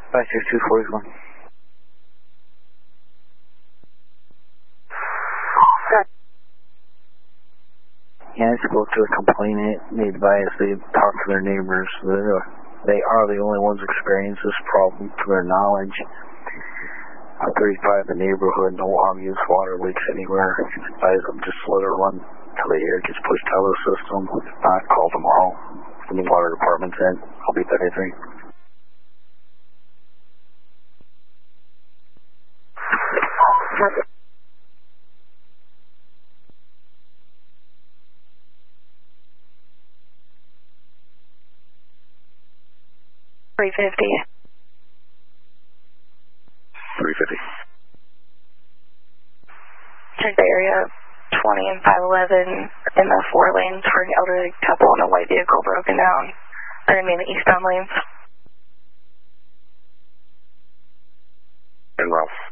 56241. Yeah, I spoke to a complainant. They advised they talk to their neighbors. They are the only ones experiencing this problem to their knowledge. On 35, the neighborhood, no obvious water leaks anywhere. Advise them just let it run till the air gets pushed out of the system. If not, call tomorrow when the water department's in. I'll be back at 3. $350. 350. Check the area 20 and 511 in the 4 lanes for an elderly couple in a white vehicle broken down. They're going to be in the eastbound lanes. And Ralph.